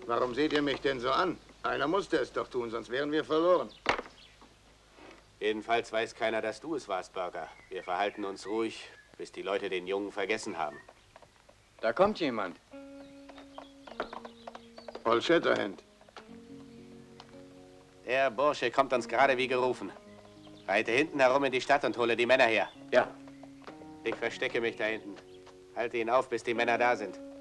Warum seht ihr mich denn so an? Einer musste es doch tun, sonst wären wir verloren. Jedenfalls weiß keiner, dass du es warst, Burger. Wir verhalten uns ruhig, bis die Leute den Jungen vergessen haben. Da kommt jemand. Paul Shatterhand. Der Bursche kommt uns gerade wie gerufen. Reite hinten herum in die Stadt und hole die Männer her. Ja. Ich verstecke mich da hinten. Halte ihn auf, bis die Männer da sind.